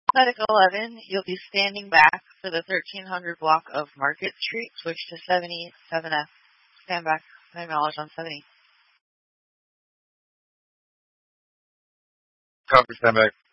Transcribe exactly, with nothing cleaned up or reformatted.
Medic eleven, you'll be standing back for the thirteen hundred block of Market Street. Switch to seventy-seven F. Stand back. Acknowledge on seventy. Copy, stand back.